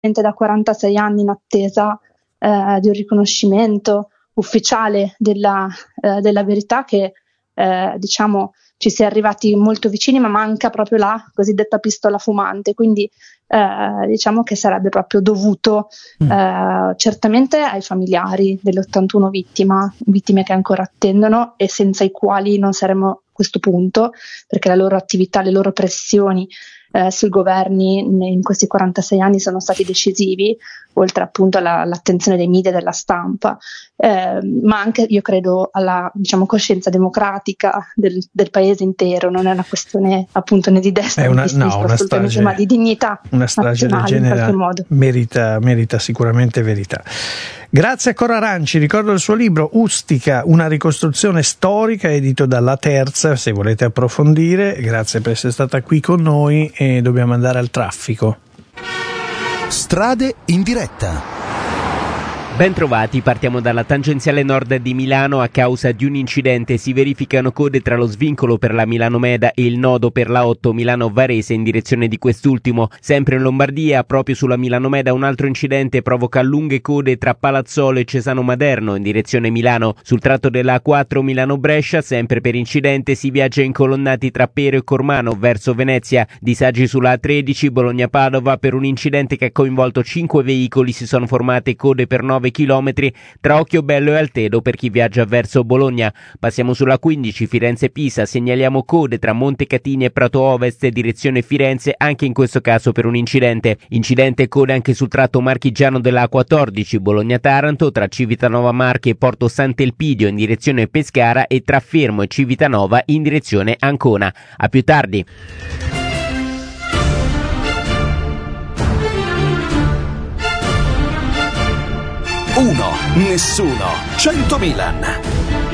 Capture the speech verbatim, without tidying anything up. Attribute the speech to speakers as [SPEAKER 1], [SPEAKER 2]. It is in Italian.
[SPEAKER 1] da quarantasei anni in attesa eh, di un riconoscimento ufficiale della, eh, della verità, che eh, diciamo ci si è arrivati molto vicini, ma manca proprio la cosiddetta pistola fumante, quindi eh, diciamo che sarebbe proprio dovuto eh, certamente ai familiari delle ottantuno vittime, vittime che ancora attendono e senza i quali non saremmo a questo punto, perché la loro attività, le loro pressioni Eh, sui governi in questi quarantasei anni sono stati decisivi, oltre appunto alla, all'attenzione dei media e della stampa, eh, ma anche io credo alla, diciamo, coscienza democratica del, del paese intero. Non è una questione appunto né di destra
[SPEAKER 2] una,
[SPEAKER 1] né di sinistra,
[SPEAKER 2] no, una
[SPEAKER 1] assolutamente,
[SPEAKER 2] strage,
[SPEAKER 1] ma di dignità
[SPEAKER 2] una strage del
[SPEAKER 1] nazionale in qualche
[SPEAKER 2] genere
[SPEAKER 1] modo.
[SPEAKER 2] merita, merita sicuramente verità. Grazie a Cora Ranci, ricordo il suo libro Ustica, una ricostruzione storica, edito dalla Terza, se volete approfondire. Grazie per essere stata qui con noi e dobbiamo andare al traffico.
[SPEAKER 3] Strade in diretta.
[SPEAKER 4] Ben trovati, partiamo dalla tangenziale nord di Milano. A causa di un incidente si verificano code tra lo svincolo per la Milano Meda e il nodo per la otto Milano Varese in direzione di quest'ultimo. Sempre in Lombardia, proprio sulla Milano Meda, un altro incidente provoca lunghe code tra Palazzolo e Cesano Maderno in direzione Milano. Sul tratto della A quattro Milano Brescia, sempre per incidente, si viaggia incolonnati tra Pero e Cormano verso Venezia. Disagi sulla A tredici Bologna Padova, per un incidente che ha coinvolto cinque veicoli si sono formate code per nove chilometri tra Occhiobello e Altedo per chi viaggia verso Bologna. Passiamo sulla quindici Firenze-Pisa, segnaliamo code tra Montecatini e Prato Ovest direzione Firenze, anche in questo caso per un incidente. Incidente e code anche sul tratto marchigiano della A quattordici Bologna-Taranto, tra Civitanova Marche e Porto Sant'Elpidio in direzione Pescara e tra Fermo e Civitanova in direzione Ancona. A più tardi.
[SPEAKER 3] Uno, nessuno, cento Milan.